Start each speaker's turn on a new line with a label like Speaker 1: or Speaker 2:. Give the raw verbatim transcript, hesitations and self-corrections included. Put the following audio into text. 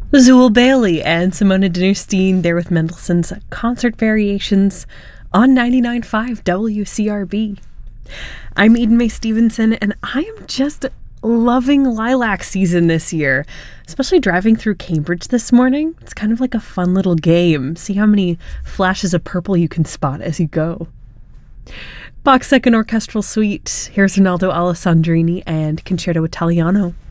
Speaker 1: Zool Bailey and Simona Dinnerstein there with Mendelssohn's Concert Variations on ninety-nine point five W C R B. I'm Eden Mae Stevenson, and I am just loving lilac season this year, especially driving through Cambridge this morning. It's kind of like a fun little game. See how many flashes of purple you can spot as you go. Bach's Second Orchestral Suite. Here's Rinaldo Alessandrini and Concerto Italiano.